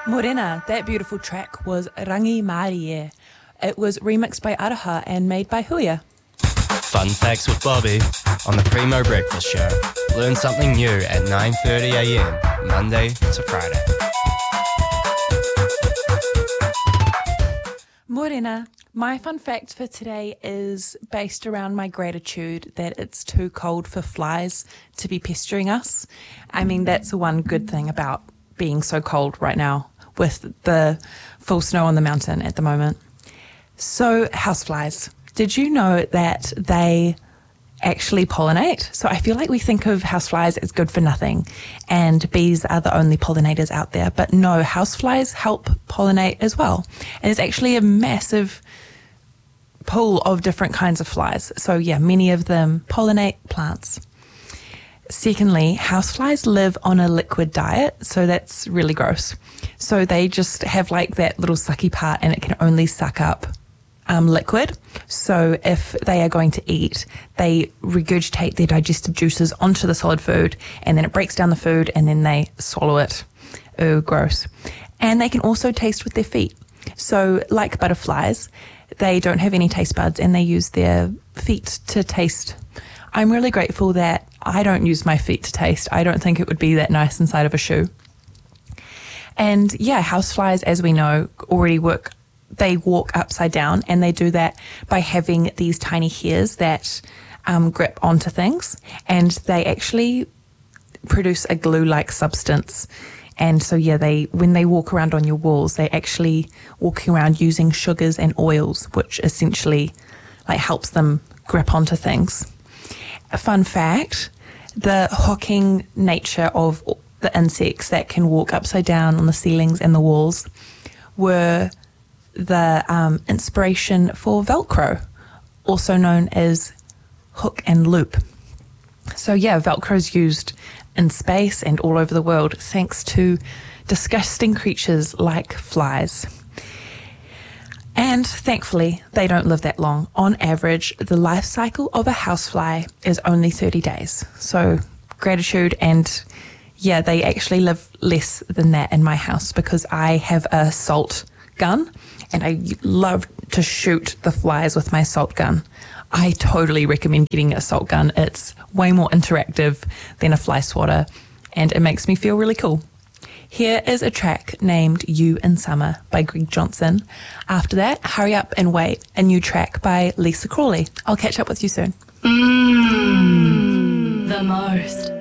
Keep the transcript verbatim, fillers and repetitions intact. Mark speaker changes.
Speaker 1: Morena, that beautiful track was Rangi Marie. It was remixed by Araha and made by Huia.
Speaker 2: Fun Facts with Bobby on the Primo Breakfast Show. Learn something new at nine thirty a m, Monday to Friday.
Speaker 1: Morena, my fun fact for today is based around my gratitude that it's too cold for flies to be pestering us. I mean, that's one good thing about being so cold right now with the full snow on the mountain at the moment. So, houseflies. Did you know that they actually pollinate? So I feel like we think of houseflies as good for nothing and bees are the only pollinators out there. But no, houseflies help pollinate as well. And it's actually a massive pool of different kinds of flies. So yeah, many of them pollinate plants. Secondly, houseflies live on a liquid diet, so that's really gross. So they just have like that little sucky part and it can only suck up um, liquid. So if they are going to eat, they regurgitate their digestive juices onto the solid food and then it breaks down the food and then they swallow it. Ooh, gross. And they can also taste with their feet. So like butterflies, they don't have any taste buds and they use their feet to taste. I'm really grateful that I don't use my feet to taste. I don't think it would be that nice inside of a shoe. And yeah, houseflies, as we know, already work. They walk upside down and they do that by having these tiny hairs that um, grip onto things, and they actually produce a glue-like substance. And so yeah, they when they walk around on your walls, they actually walk around using sugars and oils, which essentially like helps them grip onto things. A fun fact, the hooking nature of the insects that can walk upside down on the ceilings and the walls were the um, inspiration for Velcro, also known as hook and loop. So yeah, Velcro is used in space and all over the world thanks to disgusting creatures like flies. And thankfully, they don't live that long. On average, the life cycle of a housefly is only thirty days. So gratitude, and yeah, they actually live less than that in my house because I have a salt gun and I love to shoot the flies with my salt gun. I totally recommend getting a salt gun. It's way more interactive than a fly swatter and it makes me feel really cool. Here is a track named You in Summer by Greg Johnson. After that, Hurry Up and Wait, a new track by Lisa Crawley. I'll catch up with you soon.
Speaker 3: Mm, the most.